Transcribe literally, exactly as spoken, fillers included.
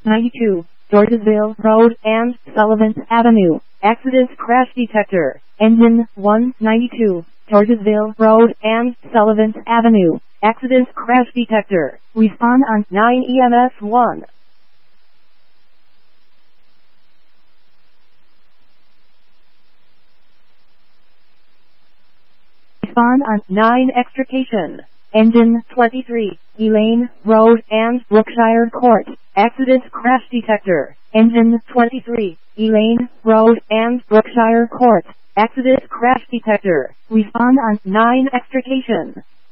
ninety-two, Georgesville Road and Sullivan Avenue. Accident crash detector. Engine one ninety-two, Georgesville Road and Sullivan Avenue. Accident crash detector. Respond on nine E M S one. Respond on nine extrication. Engine twenty-three, Elaine Road and Brookshire Court. Accident crash detector. Engine twenty-three, Elaine Road and Brookshire Court. Accident crash detector. Respond on nine extrication.